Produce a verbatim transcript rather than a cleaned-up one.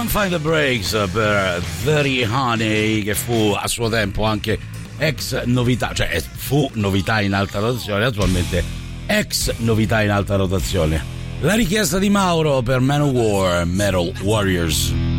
Find the Breaks per Very Honey, che fu a suo tempo anche ex novità, cioè fu novità in alta rotazione, attualmente ex novità in alta rotazione. La richiesta di Mauro per Manowar, Metal Warriors.